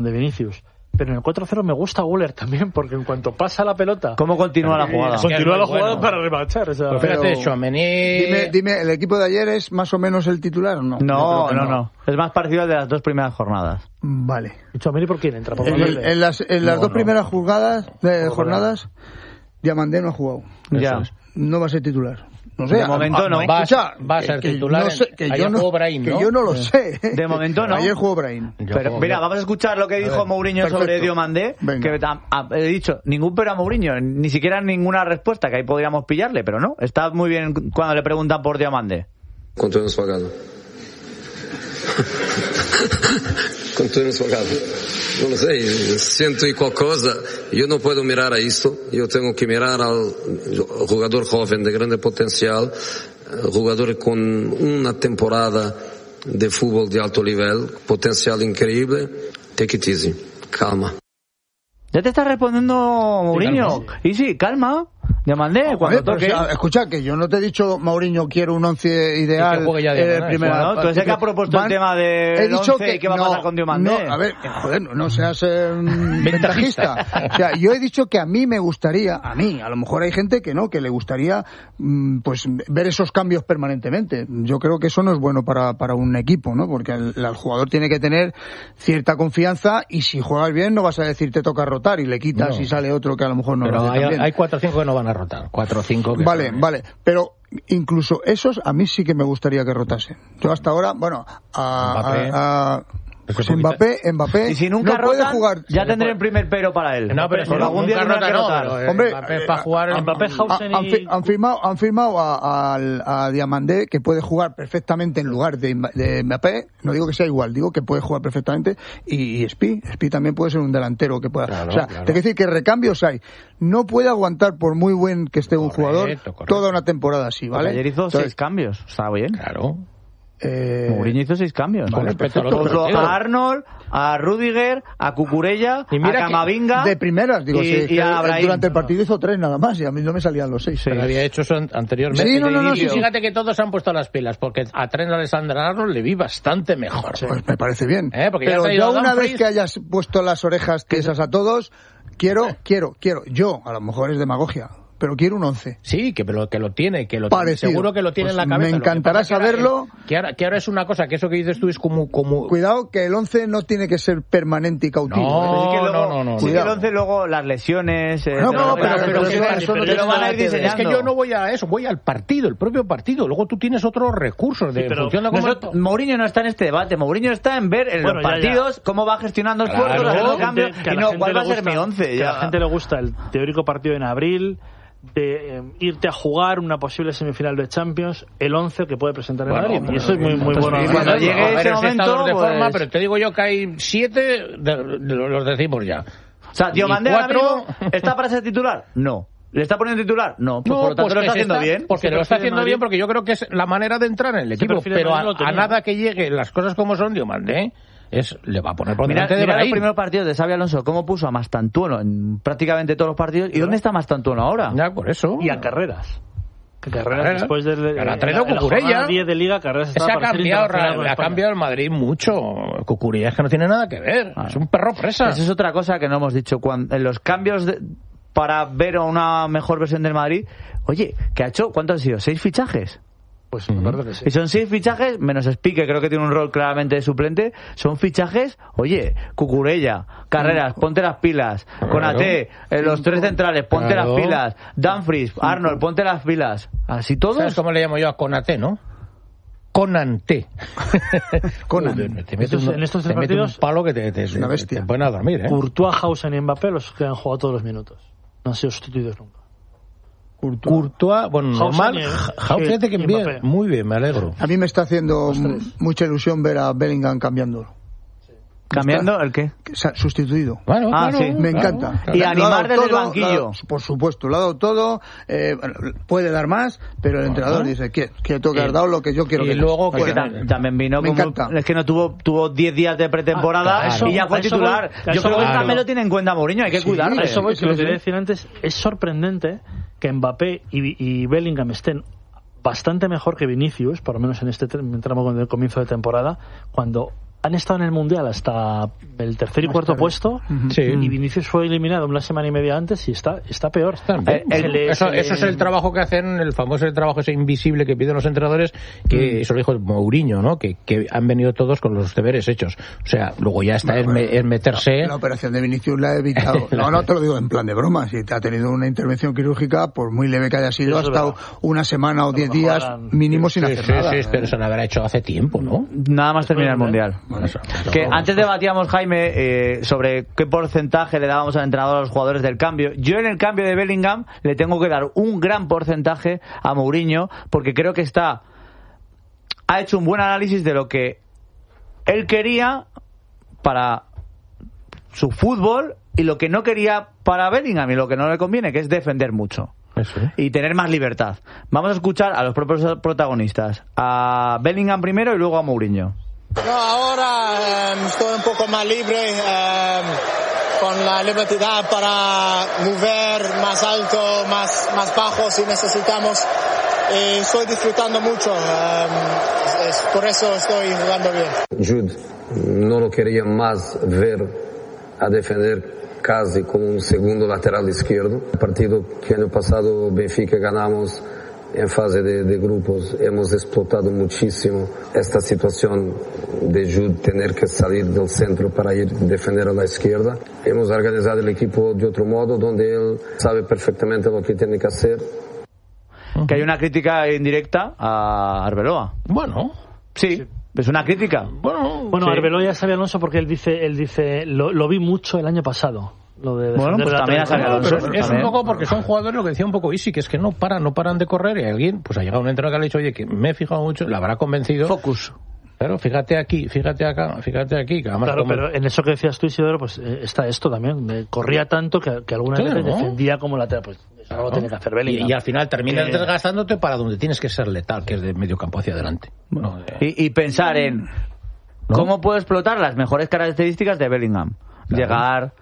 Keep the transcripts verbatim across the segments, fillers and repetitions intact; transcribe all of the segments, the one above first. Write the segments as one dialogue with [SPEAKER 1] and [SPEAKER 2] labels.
[SPEAKER 1] de Vinicius. Pero en el cuatro cero me gusta Güler también, porque en cuanto pasa la pelota...
[SPEAKER 2] ¿Cómo continúa la jugada?
[SPEAKER 1] Continúa la jugada
[SPEAKER 3] bueno.
[SPEAKER 1] para remachar. O sea,
[SPEAKER 3] Pues fíjate, Tchouaméni...
[SPEAKER 4] Dime, dime, ¿el equipo de ayer es más o menos el titular o no?
[SPEAKER 2] No,
[SPEAKER 4] Yo creo
[SPEAKER 2] no,
[SPEAKER 4] que
[SPEAKER 2] no. Es más parecido al de las dos primeras jornadas.
[SPEAKER 4] Vale.
[SPEAKER 1] ¿Y Tchouaméni por quién entra? ¿Por
[SPEAKER 4] En,
[SPEAKER 1] Valverde?
[SPEAKER 4] en las, en las
[SPEAKER 2] No,
[SPEAKER 4] dos
[SPEAKER 2] no.
[SPEAKER 4] primeras jugadas de
[SPEAKER 1] Por
[SPEAKER 4] jornadas, Diamandé no ha jugado.
[SPEAKER 2] Ya.
[SPEAKER 3] es.
[SPEAKER 4] No va a ser titular. No sé,
[SPEAKER 2] De momento no.
[SPEAKER 3] Va,
[SPEAKER 4] Escucha,
[SPEAKER 3] va a
[SPEAKER 4] que-
[SPEAKER 3] ser
[SPEAKER 4] que
[SPEAKER 3] titular.
[SPEAKER 4] no
[SPEAKER 3] en-
[SPEAKER 4] sé, que
[SPEAKER 3] ayer
[SPEAKER 4] yo no,
[SPEAKER 3] jugó Brahim,
[SPEAKER 4] que
[SPEAKER 3] ¿no?
[SPEAKER 4] yo no lo sé.
[SPEAKER 2] De momento no.
[SPEAKER 4] Ayer jugó Brahim.
[SPEAKER 3] Yo
[SPEAKER 2] Pero
[SPEAKER 3] juego-
[SPEAKER 2] mira, vamos a escuchar lo que dijo Mourinho sobre
[SPEAKER 4] Perfecto.
[SPEAKER 2] Diomandé,
[SPEAKER 4] Venga.
[SPEAKER 2] que ha, ha- he dicho, ningún pero a Mourinho, ni siquiera ninguna respuesta, que ahí podríamos pillarle, pero no, está muy bien cuando le preguntan por Diomandé.
[SPEAKER 5] Quanto anos pagado? Quanto anos pagado? Não sei, cento e qualquer coisa. Eu não posso mirar a isso. Eu tenho que mirar ao jogador jovem de grande potencial, jogador com uma temporada de futebol de alto nível, potencial incrível. Take it easy, calma.
[SPEAKER 2] Ya te está respondiendo Mourinho. Y sí, calma, Diomandé, cuando
[SPEAKER 4] Joder, pero
[SPEAKER 2] toque.
[SPEAKER 4] si, a- escucha, que yo no te he dicho, Mourinho, quiero un once ideal.
[SPEAKER 3] Y que juegue ya
[SPEAKER 4] eh,
[SPEAKER 3] Diamandé.
[SPEAKER 4] primera
[SPEAKER 2] Bueno, tú
[SPEAKER 4] parte,
[SPEAKER 2] ese que ha propuesto el tema del
[SPEAKER 4] he dicho
[SPEAKER 2] once
[SPEAKER 4] que
[SPEAKER 2] y qué va a
[SPEAKER 4] no,
[SPEAKER 2] pasar con Diomandé.
[SPEAKER 4] no, a ver, eh, joder, no, no seas eh, ventajista. O sea, yo he dicho que a mí me gustaría, a mí, a lo mejor hay gente que no, que le gustaría mm, pues ver esos cambios permanentemente. Yo creo que eso no es bueno para, para un equipo, ¿no? Porque el, el jugador tiene que tener cierta confianza y si juegas bien no vas a decir te toca rotar y le quitas
[SPEAKER 3] No.
[SPEAKER 4] y sale otro que a lo mejor no lo
[SPEAKER 3] Pero
[SPEAKER 4] hace
[SPEAKER 3] hay,
[SPEAKER 4] tan bien.
[SPEAKER 3] hay cuatro o cinco que no van a rotar. Cuatro o cinco que...
[SPEAKER 4] Vale, vale, pero incluso esos a mí sí que me gustaría que rotasen. Yo hasta ahora, bueno, a,
[SPEAKER 3] Mbappé.
[SPEAKER 4] a, a-
[SPEAKER 3] Es
[SPEAKER 4] pues
[SPEAKER 3] que
[SPEAKER 4] Mbappé, Mbappé
[SPEAKER 2] Y si nunca
[SPEAKER 4] no puede
[SPEAKER 2] rotan,
[SPEAKER 4] jugar.
[SPEAKER 2] ya tendré el primer pero para él.
[SPEAKER 3] No, pero si
[SPEAKER 2] Porque
[SPEAKER 3] no,
[SPEAKER 2] algún día
[SPEAKER 3] nunca
[SPEAKER 2] tendrá que
[SPEAKER 3] rota, no,
[SPEAKER 2] rotar.
[SPEAKER 3] pero, eh,
[SPEAKER 4] Hombre,
[SPEAKER 3] Mbappé
[SPEAKER 4] eh,
[SPEAKER 3] para jugar...
[SPEAKER 1] a Mbappé,
[SPEAKER 4] Ha-
[SPEAKER 1] Hausen
[SPEAKER 4] han,
[SPEAKER 1] y...
[SPEAKER 4] fi- han firmado, han firmado a, a, a Diamandé que puede jugar perfectamente en lugar de, Mba- de Mbappé. No digo que sea igual, digo que puede jugar perfectamente. Y, y Spi, Spi también puede ser un delantero que pueda.
[SPEAKER 3] Claro,
[SPEAKER 4] o sea,
[SPEAKER 3] claro.
[SPEAKER 4] te quiero decir que recambios hay. No puede aguantar por muy buen que esté un
[SPEAKER 3] Correcto,
[SPEAKER 4] jugador
[SPEAKER 3] correcto.
[SPEAKER 4] toda una temporada así,
[SPEAKER 2] Porque
[SPEAKER 4] ¿vale?
[SPEAKER 2] ayer hizo
[SPEAKER 4] Entonces,
[SPEAKER 2] seis cambios, está bien.
[SPEAKER 3] Claro.
[SPEAKER 4] eh,
[SPEAKER 2] Mourinho hizo seis cambios.
[SPEAKER 3] Con respecto a los
[SPEAKER 2] Puso
[SPEAKER 3] otros partidos.
[SPEAKER 2] a Arnold, a Rudiger, a Cucurella,
[SPEAKER 3] Y mira
[SPEAKER 2] a
[SPEAKER 3] que-
[SPEAKER 2] Camavinga
[SPEAKER 4] de primeras, digo,
[SPEAKER 2] y,
[SPEAKER 4] sí, es
[SPEAKER 2] y
[SPEAKER 4] que
[SPEAKER 2] a Brahim.
[SPEAKER 4] durante el partido hizo tres nada más y a mí no me salían los seis.
[SPEAKER 3] Pero había hecho eso an- anteriormente.
[SPEAKER 4] Sí, no,
[SPEAKER 3] de
[SPEAKER 4] no, no,
[SPEAKER 3] inicio.
[SPEAKER 4] sí, sí.
[SPEAKER 3] Fíjate que todos se han puesto las pilas, porque a Trent Alexander-Arnold le vi bastante mejor.
[SPEAKER 4] Pues me parece bien.
[SPEAKER 3] Eh, porque ya
[SPEAKER 4] Pero
[SPEAKER 3] se ha ido
[SPEAKER 4] yo una
[SPEAKER 3] Dumfries.
[SPEAKER 4] vez que hayas puesto las orejas tiesas a todos, quiero, quiero, quiero, yo, a lo mejor es demagogia, pero quiero un once.
[SPEAKER 3] Sí, que lo, que lo tiene, que lo
[SPEAKER 4] Parecido.
[SPEAKER 3] tiene, seguro que lo tiene
[SPEAKER 4] Pues
[SPEAKER 3] en la cabeza.
[SPEAKER 4] me
[SPEAKER 3] Lo que
[SPEAKER 4] encantará
[SPEAKER 3] pasa que ahora-
[SPEAKER 4] saberlo.
[SPEAKER 3] Que ahora, que ahora es una cosa, que eso que dices tú es como... como...
[SPEAKER 4] Cuidado que el once no tiene que ser permanente y cautivo.
[SPEAKER 3] No,
[SPEAKER 2] Pero sí que luego,
[SPEAKER 3] no, no, no.
[SPEAKER 2] sí que el
[SPEAKER 4] Cuidado.
[SPEAKER 2] once luego las lesiones... eh,
[SPEAKER 4] No,
[SPEAKER 2] te
[SPEAKER 4] no,
[SPEAKER 2] lo-
[SPEAKER 4] pero-
[SPEAKER 2] te lo-
[SPEAKER 4] pero
[SPEAKER 2] te
[SPEAKER 4] eso-
[SPEAKER 2] lo-
[SPEAKER 4] eso no
[SPEAKER 2] te lo
[SPEAKER 4] tiene
[SPEAKER 2] van a ir
[SPEAKER 4] nada que ver.
[SPEAKER 3] Es
[SPEAKER 2] diseñando.
[SPEAKER 3] que yo no voy a eso, voy al partido, el propio partido. Luego tú tienes otros recursos de
[SPEAKER 1] Sí, pero
[SPEAKER 3] función de cómo...
[SPEAKER 2] Nosotros- Mourinho no está en este debate, Mourinho está en ver en
[SPEAKER 1] Bueno,
[SPEAKER 2] los
[SPEAKER 1] ya,
[SPEAKER 2] partidos cómo va gestionando
[SPEAKER 3] Claro.
[SPEAKER 2] esfuerzos, haciendo
[SPEAKER 3] Que
[SPEAKER 2] cambios,
[SPEAKER 1] que a
[SPEAKER 2] y
[SPEAKER 1] la
[SPEAKER 2] no,
[SPEAKER 1] gente
[SPEAKER 2] ¿cuál
[SPEAKER 1] le
[SPEAKER 2] va a ser
[SPEAKER 1] gusta-
[SPEAKER 2] mi once?
[SPEAKER 1] Que
[SPEAKER 2] Ya.
[SPEAKER 1] a la gente le gusta el teórico partido en abril, de eh, irte a jugar una posible semifinal de Champions, el once que puede presentar el
[SPEAKER 3] Bueno,
[SPEAKER 1] Madrid. Y
[SPEAKER 3] pero-
[SPEAKER 1] eso es muy, muy
[SPEAKER 3] entonces,
[SPEAKER 1] bueno.
[SPEAKER 2] y cuando
[SPEAKER 1] hacerlo.
[SPEAKER 2] llegue
[SPEAKER 3] A ver,
[SPEAKER 2] ese
[SPEAKER 3] es
[SPEAKER 2] momento,
[SPEAKER 3] estado de
[SPEAKER 2] pues-
[SPEAKER 3] forma, pero te digo yo que hay siete, de, de- los decimos ya.
[SPEAKER 2] O sea, Diomandé
[SPEAKER 3] Y
[SPEAKER 2] ahora
[SPEAKER 3] cuatro-
[SPEAKER 2] mismo está para ser titular. No. ¿Le está poniendo titular? No. Pues
[SPEAKER 3] No,
[SPEAKER 2] por lo tanto
[SPEAKER 3] pues
[SPEAKER 2] lo
[SPEAKER 3] que
[SPEAKER 2] está
[SPEAKER 3] se
[SPEAKER 2] haciendo
[SPEAKER 3] está-
[SPEAKER 2] bien.
[SPEAKER 3] Porque
[SPEAKER 1] Se
[SPEAKER 3] lo está
[SPEAKER 1] prefiere
[SPEAKER 3] haciendo
[SPEAKER 1] Madrid.
[SPEAKER 3] bien, porque yo creo que es la manera de entrar en el equipo.
[SPEAKER 1] prefiere
[SPEAKER 3] Pero a,
[SPEAKER 1] Madrid, lo tenía.
[SPEAKER 3] a nada que llegue las cosas como son, Diomandé es, le va a poner por
[SPEAKER 2] Mira,
[SPEAKER 3] delante de
[SPEAKER 2] mira los
[SPEAKER 3] Brahim.
[SPEAKER 2] primeros partidos de Xabi Alonso, cómo puso a Mastantuono en prácticamente todos los partidos. ¿Y dónde está Mastantuono ahora?
[SPEAKER 3] Ya, por eso.
[SPEAKER 1] Y a Carreras. Que Carreras,
[SPEAKER 3] Carreras.
[SPEAKER 1] después de, de,
[SPEAKER 3] Que ahora
[SPEAKER 1] de
[SPEAKER 3] trae
[SPEAKER 1] la,
[SPEAKER 3] a
[SPEAKER 1] de la
[SPEAKER 3] Cucurella.
[SPEAKER 1] jornada diez de Liga, Carreras
[SPEAKER 3] Ese
[SPEAKER 1] estaba
[SPEAKER 3] ha
[SPEAKER 1] para ser
[SPEAKER 3] cambiado,
[SPEAKER 1] internacional con
[SPEAKER 3] ha
[SPEAKER 1] España.
[SPEAKER 3] cambiado el Madrid mucho. Cucurella es que no tiene nada que ver.
[SPEAKER 2] Ah.
[SPEAKER 3] Es un perro presa.
[SPEAKER 2] Esa es otra cosa que no hemos dicho. Cuando, en los cambios de- para ver una mejor versión del Madrid, oye, ¿qué ha hecho? ¿Cuántos han sido? ¿Seis fichajes?
[SPEAKER 1] Pues me parece que sí.
[SPEAKER 2] Y son seis fichajes, menos Spi, que creo que tiene un rol claramente de suplente. Son fichajes, oye, Cucurella, Carreras, ponte las pilas. Conate, eh, los tres centrales, ponte
[SPEAKER 3] Claro.
[SPEAKER 2] las pilas. Dumfries, Arnold, ponte las pilas. Así todos.
[SPEAKER 3] ¿Sabes cómo le llamo yo a Conate, no? Conante.
[SPEAKER 4] Conan.
[SPEAKER 3] Joder, te mete
[SPEAKER 1] Estos-
[SPEAKER 3] un-
[SPEAKER 1] en estos
[SPEAKER 3] te
[SPEAKER 1] tres
[SPEAKER 3] mete un
[SPEAKER 1] partidos,
[SPEAKER 3] palo que te, te,
[SPEAKER 4] una
[SPEAKER 3] te-
[SPEAKER 4] bestia.
[SPEAKER 3] te ponen a dormir, ¿eh?
[SPEAKER 1] Courtois, Hausen y Mbappé los que han jugado todos los minutos. No han sido sustituidos nunca.
[SPEAKER 4] Courtois.
[SPEAKER 3] Courtois, bueno,
[SPEAKER 1] Hausen
[SPEAKER 3] normal.
[SPEAKER 1] y-
[SPEAKER 3] Ja- Ja-
[SPEAKER 1] sí,
[SPEAKER 3] Fíjate que
[SPEAKER 1] y
[SPEAKER 3] bien,
[SPEAKER 1] Mbappé.
[SPEAKER 3] muy bien, me alegro.
[SPEAKER 4] A mí me está haciendo
[SPEAKER 1] Los tres.
[SPEAKER 4] m- mucha ilusión ver a Bellingham cambiando.
[SPEAKER 2] ¿Cambiando el qué?
[SPEAKER 4] Que se ha sustituido.
[SPEAKER 3] Bueno,
[SPEAKER 2] Ah,
[SPEAKER 3] claro,
[SPEAKER 2] sí.
[SPEAKER 4] Me
[SPEAKER 3] claro,
[SPEAKER 4] encanta.
[SPEAKER 3] claro.
[SPEAKER 2] Y
[SPEAKER 4] Lo ha
[SPEAKER 2] animar
[SPEAKER 4] dado
[SPEAKER 2] desde el
[SPEAKER 4] todo,
[SPEAKER 2] banquillo.
[SPEAKER 4] lo ha dado- por supuesto, lo ha dado todo. eh, bueno, puede dar más, pero el entrenador dice que, que tengo que haber dado lo que yo quiero
[SPEAKER 3] y
[SPEAKER 4] que des.
[SPEAKER 3] luego
[SPEAKER 2] Porque
[SPEAKER 3] que
[SPEAKER 4] Fuera.
[SPEAKER 2] tam- también vino
[SPEAKER 4] Me
[SPEAKER 2] como...
[SPEAKER 4] encanta.
[SPEAKER 2] Es que no tuvo tuvo diez días de pretemporada
[SPEAKER 1] Ah, claro.
[SPEAKER 2] y ya fue
[SPEAKER 1] A eso
[SPEAKER 2] titular.
[SPEAKER 1] voy, a
[SPEAKER 2] Yo
[SPEAKER 1] eso
[SPEAKER 2] creo que
[SPEAKER 1] voy.
[SPEAKER 2] también lo tiene en cuenta Mourinho, hay que
[SPEAKER 4] Sí,
[SPEAKER 2] cuidarle.
[SPEAKER 1] A eso voy,
[SPEAKER 4] sí,
[SPEAKER 1] que lo
[SPEAKER 4] sí,
[SPEAKER 1] que quería
[SPEAKER 4] sí.
[SPEAKER 1] decir antes, es sorprendente que Mbappé y, y Bellingham estén bastante mejor que Vinicius, por lo menos en este tre- tramo del comienzo de temporada, cuando han estado en el Mundial hasta el tercer y
[SPEAKER 4] Más
[SPEAKER 1] cuarto
[SPEAKER 4] tarde.
[SPEAKER 1] puesto,
[SPEAKER 3] Sí.
[SPEAKER 1] y Vinicius fue eliminado una semana y media antes y está está peor.
[SPEAKER 3] Eh,
[SPEAKER 1] Se
[SPEAKER 3] el-
[SPEAKER 1] le-
[SPEAKER 3] eso,
[SPEAKER 1] se le-
[SPEAKER 3] eso es el trabajo que hacen, el famoso trabajo ese invisible que piden los entrenadores, que
[SPEAKER 1] Mm.
[SPEAKER 3] eso lo dijo Mourinho, ¿no? Que, que han venido todos con los deberes hechos. O sea, luego ya está es, me- es meterse...
[SPEAKER 4] La operación de Vinicius la ha evitado. No, no te lo digo en plan de broma. Si te ha tenido una intervención quirúrgica, por muy leve que haya sido,
[SPEAKER 1] Eso
[SPEAKER 4] ha
[SPEAKER 1] es
[SPEAKER 4] estado
[SPEAKER 1] verdad.
[SPEAKER 4] una semana o
[SPEAKER 1] A lo
[SPEAKER 4] diez
[SPEAKER 1] mejor
[SPEAKER 4] días
[SPEAKER 1] han-
[SPEAKER 4] mínimo sin
[SPEAKER 3] Sí,
[SPEAKER 4] hacer
[SPEAKER 3] sí,
[SPEAKER 4] nada.
[SPEAKER 3] sí, pero se lo habrá hecho hace tiempo, ¿no?
[SPEAKER 2] Nada más termina el Mundial.
[SPEAKER 3] Bueno, eso, pero-
[SPEAKER 2] Que antes debatíamos, Jaime, eh, sobre qué porcentaje le dábamos al entrenador a los jugadores del cambio. Yo en el cambio de Bellingham le tengo que dar un gran porcentaje a Mourinho, porque creo que está ha hecho un buen análisis de lo que él quería para su fútbol y lo que no quería para Bellingham y lo que no le conviene, que es defender mucho
[SPEAKER 3] Eso.
[SPEAKER 2] y tener más libertad. Vamos a escuchar a los propios protagonistas, a Bellingham primero y luego a Mourinho.
[SPEAKER 6] No, ahora eh, estoy un poco más libre, eh, con la libertad para mover más alto, más, más bajo si necesitamos. Y estoy disfrutando mucho, eh, es, por eso estoy jugando bien.
[SPEAKER 5] Jude no lo quería más ver a defender casi como un segundo lateral izquierdo. El partido que año pasado Benfica ganamos en fase de, de grupos, hemos explotado muchísimo esta situación de Jude tener que salir del centro para ir a defender a la izquierda. Hemos organizado el equipo de otro modo, donde él sabe perfectamente lo que tiene que hacer.
[SPEAKER 2] Que hay una crítica indirecta a Arbeloa.
[SPEAKER 3] Bueno,
[SPEAKER 2] Sí, es una crítica.
[SPEAKER 3] bueno,
[SPEAKER 1] Bueno,
[SPEAKER 2] Sí.
[SPEAKER 1] Arbeloa ya sabe Alonso porque él dice, él dice lo, lo vi mucho el año pasado. Lo de
[SPEAKER 2] Bueno,
[SPEAKER 1] defender
[SPEAKER 2] pues
[SPEAKER 1] la
[SPEAKER 2] también ha
[SPEAKER 1] trayectoria.
[SPEAKER 2] salido Alonso.
[SPEAKER 3] pero es un
[SPEAKER 2] también.
[SPEAKER 3] poco porque son jugadores, lo que decía un poco Isi, que es que no paran, no paran de correr, y alguien, pues ha llegado un entrenador que le ha dicho, oye, que me he fijado mucho, la habrá convencido.
[SPEAKER 2] Focus.
[SPEAKER 3] Pero fíjate aquí, fíjate acá, fíjate aquí, que además
[SPEAKER 1] Claro,
[SPEAKER 3] como-
[SPEAKER 1] pero en eso que decías tú, Isidoro, pues eh, está esto también. Eh, corría tanto que, que algunas
[SPEAKER 3] Claro,
[SPEAKER 1] veces
[SPEAKER 3] ¿no?
[SPEAKER 1] defendía como lateral. Pues eso no lo tiene que hacer
[SPEAKER 3] y,
[SPEAKER 1] Bellingham.
[SPEAKER 3] y al final terminas
[SPEAKER 1] Eh,
[SPEAKER 3] desgastándote para donde tienes que ser letal, que es de medio campo hacia adelante. No, de-
[SPEAKER 2] Y, y pensar en cómo puedo explotar las mejores características de Bellingham.
[SPEAKER 3] Claro.
[SPEAKER 2] Llegar,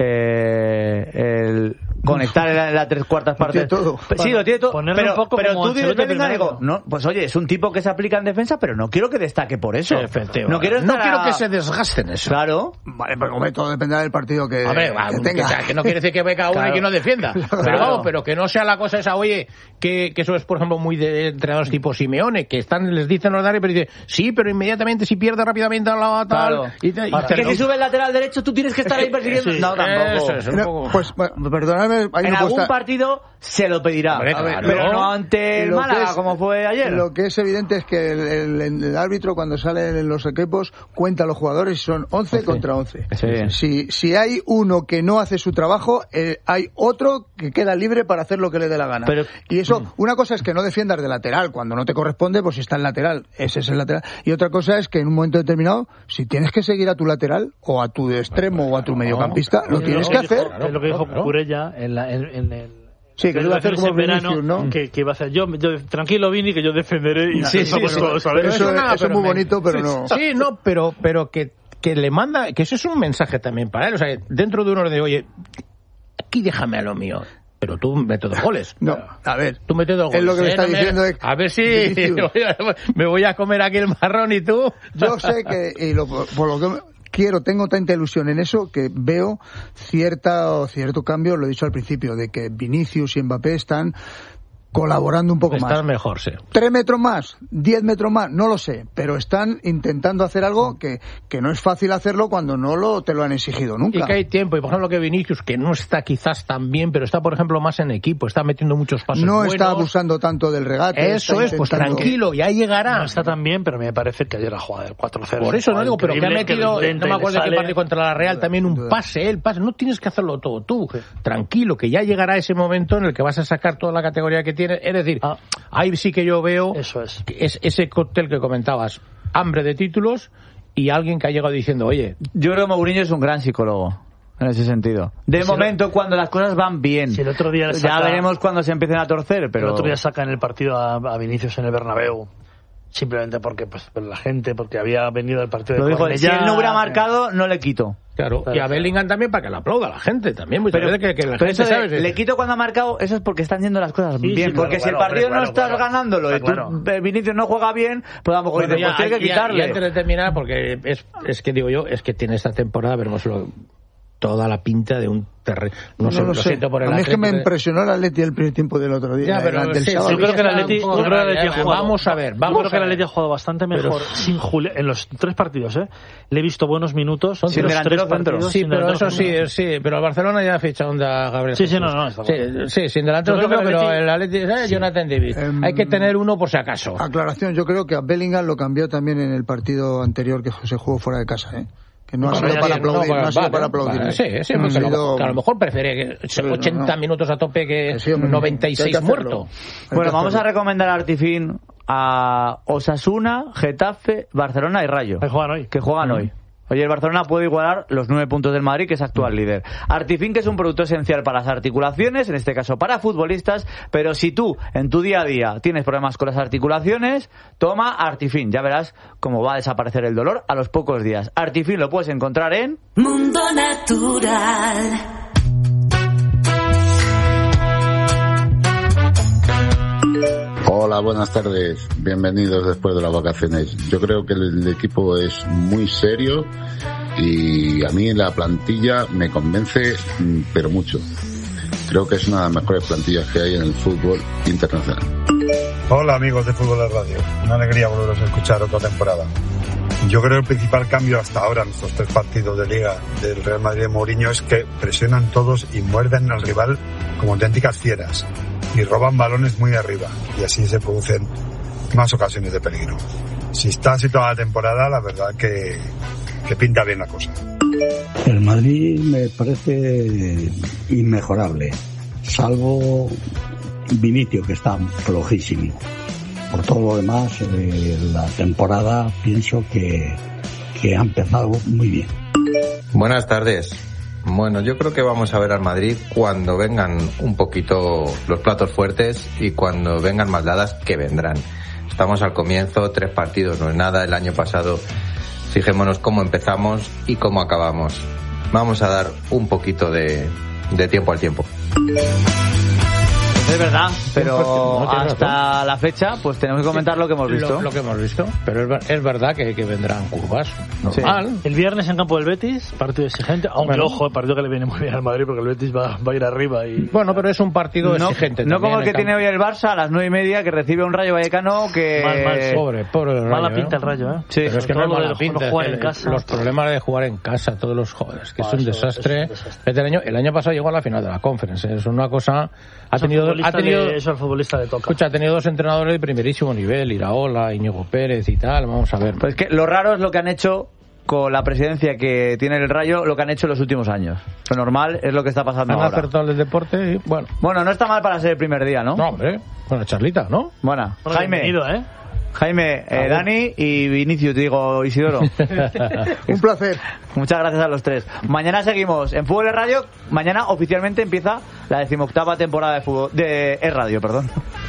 [SPEAKER 2] eh, el conectar en la, en la tres cuartas
[SPEAKER 4] Lo
[SPEAKER 2] partes.
[SPEAKER 4] tiene todo.
[SPEAKER 2] Sí, lo tiene todo.
[SPEAKER 1] Ponerlo
[SPEAKER 2] Pero,
[SPEAKER 1] un poco
[SPEAKER 2] pero
[SPEAKER 1] como
[SPEAKER 2] tú dices
[SPEAKER 1] Ancelotti
[SPEAKER 2] Bellingham y digo,
[SPEAKER 1] primero.
[SPEAKER 2] no, pues oye, es un tipo que se aplica en defensa, pero no quiero que destaque por eso.
[SPEAKER 3] Efectivamente.
[SPEAKER 2] No quiero,
[SPEAKER 3] No
[SPEAKER 2] estar
[SPEAKER 3] quiero
[SPEAKER 2] a-
[SPEAKER 3] que se desgasten eso.
[SPEAKER 2] Claro.
[SPEAKER 4] Vale, pero hombre, todo dependerá del partido que,
[SPEAKER 3] Hombre, va,
[SPEAKER 4] que
[SPEAKER 3] que,
[SPEAKER 4] tenga.
[SPEAKER 3] que no quiere decir que venga uno
[SPEAKER 2] Claro.
[SPEAKER 3] y que no defienda. Pero
[SPEAKER 2] Claro.
[SPEAKER 3] vamos, pero que no sea la cosa esa, oye, que, que eso es, por ejemplo, muy de entrenadores tipo Simeone, que están les dicen los pero dice, sí, pero inmediatamente si pierde rápidamente a la tal...
[SPEAKER 2] Claro.
[SPEAKER 3] Y te- y
[SPEAKER 2] Es
[SPEAKER 3] te-
[SPEAKER 2] que si sube el lateral derecho tú tienes que estar ahí persiguiendo.
[SPEAKER 1] Sí.
[SPEAKER 2] No, tampoco.
[SPEAKER 3] Eso es, un
[SPEAKER 4] No,
[SPEAKER 3] poco-
[SPEAKER 4] pues, bueno, perdonadme, ahí
[SPEAKER 2] En
[SPEAKER 4] no puedo
[SPEAKER 2] algún
[SPEAKER 4] estar-
[SPEAKER 2] partido se lo pedirá.
[SPEAKER 3] Hombre,
[SPEAKER 2] A ver,
[SPEAKER 3] claro.
[SPEAKER 2] pero no ante el
[SPEAKER 4] Lo que
[SPEAKER 2] Málaga,
[SPEAKER 4] es-
[SPEAKER 2] como fue ayer.
[SPEAKER 4] Lo que es evidente es que el, el- el árbitro, cuando salen en los equipos, cuenta a los jugadores y son once contra once.
[SPEAKER 2] Sí.
[SPEAKER 4] Si, si hay uno que no hace su trabajo, eh, hay otro que queda libre para hacer lo que le dé la gana.
[SPEAKER 2] Pero-
[SPEAKER 4] y eso, una cosa es que no defiendas de lateral, cuando no te corresponde, pues si está el lateral, ese es el lateral. Y otra cosa es que en un momento determinado, si tienes que seguir a tu lateral, o a tu extremo, o a tu mediocampista, lo
[SPEAKER 1] es
[SPEAKER 4] tienes
[SPEAKER 1] lo
[SPEAKER 4] que
[SPEAKER 1] dijo-
[SPEAKER 4] hacer.
[SPEAKER 1] Es lo que dijo
[SPEAKER 3] Claro.
[SPEAKER 1] Cucurella en, la, en, en el...
[SPEAKER 4] Sí, que lo iba a hacer como
[SPEAKER 1] en verano,
[SPEAKER 4] Vinicius, ¿no?
[SPEAKER 1] que, que iba a hacer yo, yo tranquilo Vini, que yo defenderé y
[SPEAKER 2] Sí, sí,
[SPEAKER 1] hacemos
[SPEAKER 2] sí,
[SPEAKER 1] todo, ¿sabes?
[SPEAKER 4] Pero eso,
[SPEAKER 3] nada,
[SPEAKER 4] eso es
[SPEAKER 3] pero
[SPEAKER 4] muy
[SPEAKER 3] me-
[SPEAKER 4] bonito, pero no.
[SPEAKER 3] Sí, no, pero, pero que, que le manda, que eso es un mensaje también para él. O sea, dentro de uno de, oye, aquí déjame a lo mío. Pero tú metes dos goles.
[SPEAKER 4] No, a ver.
[SPEAKER 3] Tú metes dos goles.
[SPEAKER 4] Es lo que me
[SPEAKER 3] ¿eh?
[SPEAKER 4] está
[SPEAKER 3] No me-
[SPEAKER 4] diciendo es-
[SPEAKER 3] A ver si
[SPEAKER 4] Vinicius.
[SPEAKER 3] me voy a comer aquí el marrón y tú.
[SPEAKER 4] Yo sé que, y lo- por lo que quiero, tengo tanta ilusión en eso que veo cierta, cierto cambio, lo he dicho al principio, de que Vinicius y Mbappé están colaborando un poco
[SPEAKER 3] Estás
[SPEAKER 4] más.
[SPEAKER 3] mejor, sí.
[SPEAKER 4] Tres metros más, diez metros más, no lo sé, pero están intentando hacer algo que, que no es fácil hacerlo cuando no lo te lo han exigido nunca.
[SPEAKER 3] Y que hay tiempo. Y por ejemplo, que Vinicius, que no está quizás tan bien, pero está, por ejemplo, más en equipo, está metiendo muchos pasos
[SPEAKER 4] no
[SPEAKER 3] buenos.
[SPEAKER 4] está abusando tanto del regate.
[SPEAKER 3] Eso
[SPEAKER 4] está
[SPEAKER 3] es, pues
[SPEAKER 4] intentando-
[SPEAKER 3] tranquilo, ya llegará.
[SPEAKER 1] No está tan bien, pero me parece que ayer ha jugado el cuatro cero.
[SPEAKER 3] Por eso no digo, pero que ha
[SPEAKER 1] Increíble,
[SPEAKER 3] metido,
[SPEAKER 1] lo intenta
[SPEAKER 3] no me
[SPEAKER 1] y le
[SPEAKER 3] acuerdo de qué
[SPEAKER 1] sale.
[SPEAKER 3] partido contra la Real, también un pase, el pase. No tienes que hacerlo todo tú. Tranquilo, que ya llegará ese momento en el que vas a sacar toda la categoría que tienes. Es decir,
[SPEAKER 1] Ah.
[SPEAKER 3] ahí sí que yo veo
[SPEAKER 1] Eso es.
[SPEAKER 3] que es ese cóctel que comentabas, hambre de títulos y alguien que ha llegado diciendo, oye,
[SPEAKER 2] Yo creo que Mourinho es un gran psicólogo en ese sentido. De
[SPEAKER 1] Si
[SPEAKER 2] momento, cuando las cosas van bien.
[SPEAKER 1] Si el otro día le
[SPEAKER 2] Ya
[SPEAKER 1] saca-
[SPEAKER 2] veremos cuando se empiecen a torcer, pero...
[SPEAKER 1] El otro día sacan el partido a, a Vinicius en el Bernabéu. Simplemente porque pues la gente, porque había venido el partido
[SPEAKER 2] Lo
[SPEAKER 1] de
[SPEAKER 2] dijo, si
[SPEAKER 1] Cornellá,
[SPEAKER 2] él no hubiera marcado, no le quito.
[SPEAKER 3] Claro, claro, y a Bellingham también para que le aplauda a la gente también. Muchas
[SPEAKER 2] pero,
[SPEAKER 3] veces que, que la
[SPEAKER 2] pero
[SPEAKER 3] gente
[SPEAKER 2] eso de,
[SPEAKER 3] sabe.
[SPEAKER 2] le quito cuando ha marcado, eso es porque están yendo las cosas
[SPEAKER 1] sí,
[SPEAKER 2] bien.
[SPEAKER 1] Sí,
[SPEAKER 2] porque
[SPEAKER 1] claro,
[SPEAKER 2] si el
[SPEAKER 1] claro,
[SPEAKER 2] partido
[SPEAKER 1] claro,
[SPEAKER 2] no estás
[SPEAKER 1] claro,
[SPEAKER 2] ganándolo
[SPEAKER 1] claro,
[SPEAKER 2] y tú,
[SPEAKER 1] claro.
[SPEAKER 2] Vinicius no juega bien, pues a lo mejor
[SPEAKER 3] Bueno,
[SPEAKER 2] dice,
[SPEAKER 3] ya,
[SPEAKER 2] pues hay que
[SPEAKER 3] ya,
[SPEAKER 2] quitarle.
[SPEAKER 3] y antes de terminar, porque es, es que digo yo, es que tiene esta temporada, veremos lo, toda la pinta de un terreno. No,
[SPEAKER 4] no
[SPEAKER 3] sé,
[SPEAKER 4] lo
[SPEAKER 3] lo
[SPEAKER 4] sé.
[SPEAKER 3] siento por el
[SPEAKER 4] A mí es que me
[SPEAKER 3] Atlético de-
[SPEAKER 4] impresionó el Atleti el primer tiempo del otro día.
[SPEAKER 3] Ya, pero
[SPEAKER 4] el del
[SPEAKER 3] sí,
[SPEAKER 4] sábado.
[SPEAKER 1] Yo creo que el Atleti, yo creo que el Atleti ha jugado.
[SPEAKER 3] Vamos a ver,
[SPEAKER 1] Yo
[SPEAKER 3] vamos
[SPEAKER 1] creo que
[SPEAKER 3] a
[SPEAKER 1] el
[SPEAKER 3] ver.
[SPEAKER 1] Atleti ha jugado bastante mejor
[SPEAKER 3] Pero-
[SPEAKER 1] sin Juli en los tres partidos, ¿eh? Le he visto buenos minutos.
[SPEAKER 2] Sin
[SPEAKER 1] los tres
[SPEAKER 2] delantero centro.
[SPEAKER 1] partidos,
[SPEAKER 3] Sí,
[SPEAKER 1] sin
[SPEAKER 3] pero
[SPEAKER 1] delantero
[SPEAKER 3] eso sí,
[SPEAKER 1] centro.
[SPEAKER 3] sí, pero el Barcelona ya ha fichado a Gabriel
[SPEAKER 1] Sí, sí,
[SPEAKER 3] Jesús.
[SPEAKER 1] no, no, está
[SPEAKER 3] sí,
[SPEAKER 1] claro.
[SPEAKER 3] sí, sin delantero
[SPEAKER 1] Yo creo
[SPEAKER 3] centro,
[SPEAKER 1] que el
[SPEAKER 3] pero
[SPEAKER 1] Atleti-
[SPEAKER 3] el Atleti es
[SPEAKER 1] sí.
[SPEAKER 3] Jonathan David.
[SPEAKER 4] Em,
[SPEAKER 3] Hay que tener uno por si acaso.
[SPEAKER 4] Aclaración, yo creo que a Bellingham lo cambió también en el partido anterior que se jugó fuera de casa, ¿eh? Que no ha
[SPEAKER 3] Bueno,
[SPEAKER 4] sido
[SPEAKER 3] ya
[SPEAKER 4] para
[SPEAKER 3] sí, no,
[SPEAKER 4] aplaudir,
[SPEAKER 3] para-
[SPEAKER 4] no ha sido
[SPEAKER 3] vale,
[SPEAKER 4] para aplaudir.
[SPEAKER 3] vale, sí, sí, porque a lo- que a lo mejor prefiere que
[SPEAKER 4] Sí,
[SPEAKER 3] ochenta
[SPEAKER 4] no, no.
[SPEAKER 3] minutos a tope que
[SPEAKER 4] Sí, hombre,
[SPEAKER 3] noventa y
[SPEAKER 4] que hay
[SPEAKER 3] seis
[SPEAKER 4] que hacerlo.
[SPEAKER 3] muertos.
[SPEAKER 4] Hay que
[SPEAKER 2] Bueno, vamos a
[SPEAKER 4] hacerlo.
[SPEAKER 2] recomendar a Artifin a Osasuna, Getafe, Barcelona y Rayo.
[SPEAKER 1] Que juegan hoy.
[SPEAKER 2] Que juegan hoy. Oye, el Barcelona puede igualar los nueve puntos del Madrid, que es actual líder. Artifin, que es un producto esencial para las articulaciones, en este caso para futbolistas, pero si tú, en tu día a día, tienes problemas con las articulaciones, toma Artifin. Ya verás cómo va a desaparecer el dolor a los pocos días. Artifin lo puedes encontrar en...
[SPEAKER 7] Mundo Natural.
[SPEAKER 8] Hola, buenas tardes. Bienvenidos después de las vacaciones. Yo creo que el, el equipo es muy serio y a mí la plantilla me convence, mm, pero mucho. Creo que es una de las mejores plantillas que hay en el fútbol internacional.
[SPEAKER 9] Hola amigos de Fútbol de Radio. Una alegría volveros a escuchar otra temporada. Yo creo que el principal cambio hasta ahora en estos tres partidos de Liga del Real Madrid de Mourinho es que presionan todos y muerden al rival como auténticas fieras y roban balones muy arriba y así se producen más ocasiones de peligro. Si está así toda la temporada, la verdad que, que pinta bien la cosa.
[SPEAKER 10] El Madrid me parece inmejorable, salvo Vinicius, que está flojísimo. Por todo lo demás, eh, la temporada pienso que, que ha empezado muy bien.
[SPEAKER 11] Buenas tardes. Bueno, yo creo que vamos a ver al Madrid cuando vengan un poquito los platos fuertes y cuando vengan más dadas, que vendrán. Estamos al comienzo, tres partidos no es nada. El año pasado, fijémonos cómo empezamos y cómo acabamos. Vamos a dar un poquito de, de tiempo al tiempo.
[SPEAKER 2] Es verdad, pero
[SPEAKER 3] No, tienes
[SPEAKER 2] hasta
[SPEAKER 3] razón.
[SPEAKER 2] la fecha pues tenemos que comentar lo que hemos visto.
[SPEAKER 3] Lo, lo que hemos visto, pero es, ver- es verdad que, que vendrán curvas. Normal.
[SPEAKER 1] El viernes en campo del Betis, partido exigente, aunque
[SPEAKER 3] Bueno.
[SPEAKER 1] ojo, el partido que le viene muy bien al Madrid porque el Betis va, va a ir arriba y...
[SPEAKER 3] Bueno, pero es un partido
[SPEAKER 2] No,
[SPEAKER 3] exigente.
[SPEAKER 2] no
[SPEAKER 3] también
[SPEAKER 2] como el que
[SPEAKER 3] en
[SPEAKER 2] tiene
[SPEAKER 3] campo.
[SPEAKER 2] hoy el Barça a las nueve y media, que recibe un Rayo Vallecano que...
[SPEAKER 1] Mal, mal,
[SPEAKER 3] Pobre, pobre el
[SPEAKER 1] Mala
[SPEAKER 3] Rayo,
[SPEAKER 1] pinta
[SPEAKER 3] ¿eh?
[SPEAKER 1] el Rayo, ¿eh?
[SPEAKER 2] Sí,
[SPEAKER 3] Pero es que no
[SPEAKER 1] sobre
[SPEAKER 3] es
[SPEAKER 1] todo
[SPEAKER 3] mala
[SPEAKER 1] lo de
[SPEAKER 3] pinta.
[SPEAKER 1] jugar en
[SPEAKER 3] el-
[SPEAKER 1] casa.
[SPEAKER 3] Los problemas de jugar en casa, todos los jóvenes, que
[SPEAKER 1] Ah,
[SPEAKER 3] es un
[SPEAKER 1] eso-
[SPEAKER 3] desastre.
[SPEAKER 1] eso es un desastre.
[SPEAKER 3] Este año, el año pasado llegó a la final de la Conference. ¿eh? Es una cosa. Ha
[SPEAKER 1] Eso al
[SPEAKER 3] tenido, ha
[SPEAKER 1] futbolista
[SPEAKER 3] tenido,
[SPEAKER 1] le- eso al futbolista le toca.
[SPEAKER 3] escucha, ha tenido dos entrenadores de primerísimo nivel, Iraola, Íñigo Pérez y tal. Vamos a ver.
[SPEAKER 2] Pues que lo raro es lo que han hecho con la presidencia que tiene el Rayo, lo que han hecho en los últimos años. Lo normal es lo que está pasando
[SPEAKER 3] Han
[SPEAKER 2] ahora.
[SPEAKER 3] acertado el deporte y bueno.
[SPEAKER 2] Bueno, no está mal para ser el primer día, ¿no?
[SPEAKER 3] No, hombre. Bueno, charlita, ¿no?
[SPEAKER 2] Buena.
[SPEAKER 1] Bueno,
[SPEAKER 2] Jaime,
[SPEAKER 1] bienvenido, ¿eh?
[SPEAKER 2] Jaime, eh, Dani y Vinicius, digo Isidoro.
[SPEAKER 4] Un placer.
[SPEAKER 2] Muchas gracias a los tres. Mañana seguimos en Fútbol de Radio. Mañana oficialmente empieza la decimoctava temporada de fútbol de Es Radio, perdón.